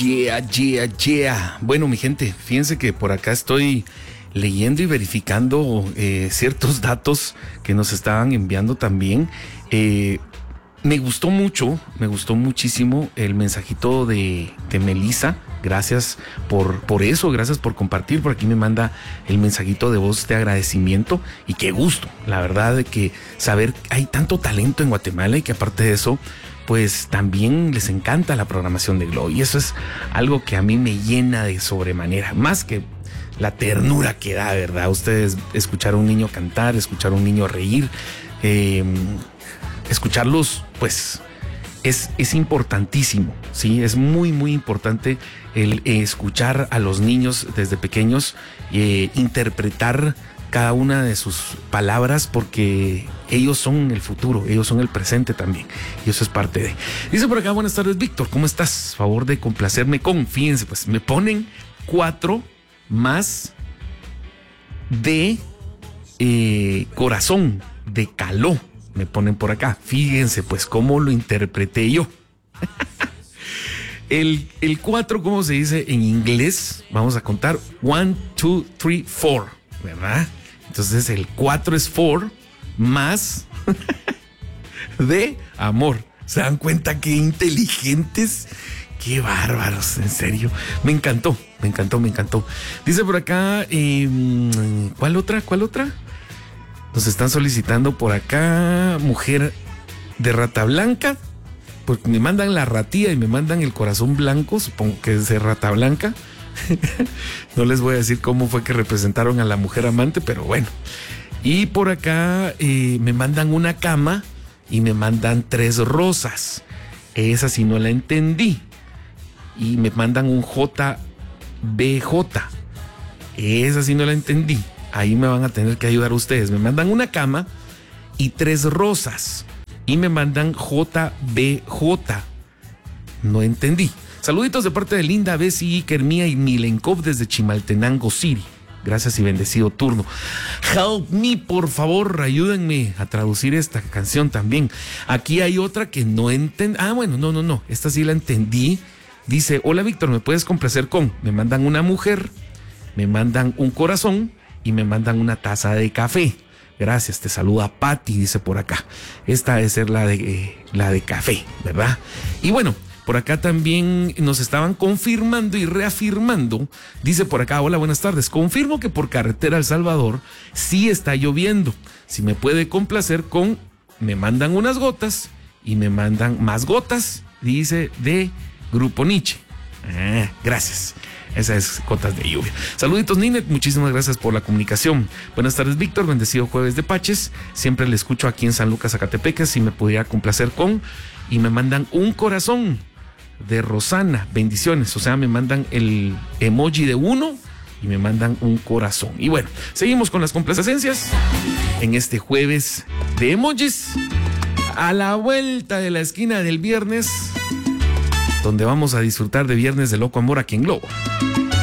Yeah. Bueno, mi gente, fíjense que por acá estoy leyendo y verificando ciertos datos que nos estaban enviando también. Me gustó muchísimo el mensajito de Melissa. Gracias por eso, gracias por compartir. Por aquí me manda el mensajito de voz de agradecimiento y qué gusto, la verdad, de que saber hay tanto talento en Guatemala y que aparte de eso, pues también les encanta la programación de Globo. Y eso es algo que a mí me llena de sobremanera, más que la ternura que da, ¿verdad? Ustedes escuchar a un niño cantar, escuchar a un niño reír, escucharlos, pues es importantísimo, ¿sí? Es muy importante el escuchar a los niños desde pequeños, interpretar cada una de sus palabras, porque ellos son el futuro, ellos son el presente también, y eso es parte de. Dice por acá, buenas tardes, Víctor, ¿cómo estás? Favor de complacerme con, fíjense, pues me ponen 4 más de corazón, de caló, me ponen por acá. Fíjense pues cómo lo interpreté yo. El 4, ¿cómo se dice en inglés? Vamos a contar 1, 2, 3, 4, ¿verdad? Entonces el 4 es 4 más de amor. ¿Se dan cuenta qué inteligentes? Qué bárbaros, en serio. Me encantó. Dice por acá, ¿cuál otra? Nos están solicitando por acá, mujer de rata blanca, porque me mandan la ratilla y me mandan el corazón blanco, supongo que es de rata blanca. No les voy a decir cómo fue que representaron a la mujer amante, pero bueno. Y por acá me mandan una cama y me mandan 3 rosas. Esa sí no la entendí. Y me mandan un JBJ. Esa sí no la entendí. Ahí me van a tener que ayudar ustedes. Me mandan una cama y 3 rosas. Y me mandan JBJ. No entendí. Saluditos de parte de Linda, Bessie, Kermía y Milenkov desde Chimaltenango City. Gracias y bendecido turno. Help me, por favor, ayúdenme a traducir esta canción también. Aquí hay otra que no entendí. No. Esta sí la entendí. Dice, hola Víctor, ¿me puedes complacer con? Me mandan una mujer, me mandan un corazón y me mandan una taza de café. Gracias, te saluda Patti, dice por acá. Esta debe ser la de café, ¿verdad? Y bueno, por acá también nos estaban confirmando y reafirmando. Dice por acá, hola, buenas tardes. Confirmo que por carretera El Salvador sí está lloviendo. Si me puede complacer con, me mandan unas gotas y me mandan más gotas, dice de Grupo Nietzsche. Gracias. Esa es Gotas de Lluvia. Saluditos, Ninet, muchísimas gracias por la comunicación. Buenas tardes, Víctor, bendecido jueves de Paches. Siempre le escucho aquí en San Lucas, Zacatepecas. Si me pudiera complacer con, y me mandan un corazón de Rosana, bendiciones. O sea, me mandan el emoji de 1 y me mandan un corazón. Y bueno, seguimos con las complacencias en este jueves de emojis, a la vuelta de la esquina del viernes, donde vamos a disfrutar de Viernes de Loco Amor aquí en Globo.